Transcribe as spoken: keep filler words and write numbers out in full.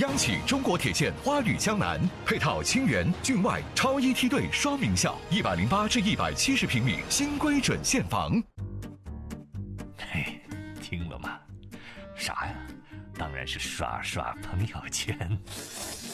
央企中国铁线花旅江南，配套清源、郡外超一梯队双名校，一百零八至一百七十平米新规准现房。 嘿，听了吗？啥呀？当然是刷刷朋友圈。